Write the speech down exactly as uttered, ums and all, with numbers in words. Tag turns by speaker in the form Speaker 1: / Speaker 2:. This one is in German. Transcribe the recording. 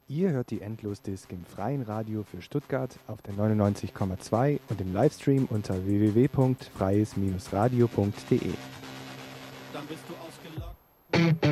Speaker 1: Ihr hört die Endlosdisk im freien Radio für Stuttgart auf der neunundneunzig Komma zwei und im Livestream unter w w w punkt freies Bindestrich radio punkt d e.
Speaker 2: Dann bist du ausgelockt.